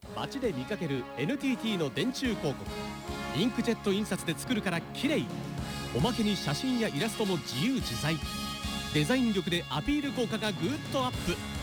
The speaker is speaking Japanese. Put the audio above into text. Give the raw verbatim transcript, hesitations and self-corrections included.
街で見かける エヌティーティー の電柱広告。インクジェット印刷で作るから綺麗。おまけに写真やイラストも自由自在。デザイン力でアピール効果がぐっとアップ。